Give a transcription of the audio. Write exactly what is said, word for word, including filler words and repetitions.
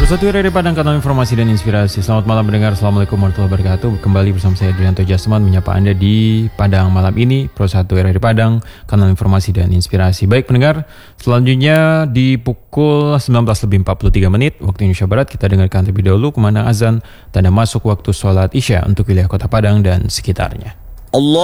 Persatu dari Padang, kanal informasi dan inspirasi. Selamat malam pendengar, Assalamualaikum warahmatullahi wabarakatuh. Kembali bersama saya Adrianto Jasman menyapa Anda di Padang malam ini. Persatu dari Padang, kanal informasi dan inspirasi. Baik pendengar, selanjutnya di pukul sembilan belas lebih empat puluh tiga menit waktu Indonesia Barat, kita dengarkan terlebih dahulu kumandang azan tanda masuk waktu sholat Isya untuk wilayah Kota Padang dan sekitarnya. Allah